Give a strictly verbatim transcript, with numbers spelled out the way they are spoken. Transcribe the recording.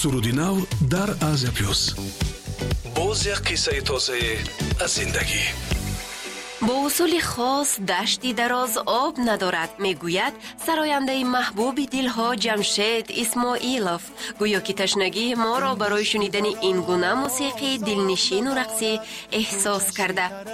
суруди нав дар Азия плюс. боз як қиссаи тозае аз зиндагӣ. با اصول خاص دشتی دراز آب ندارد میگوید سراینده محبوب دلها جمشید اسماعیلوف. گویا که تشنگی ما را برای شنیدن این گونه موسیقی دلنشین و رقصی احساس کرده.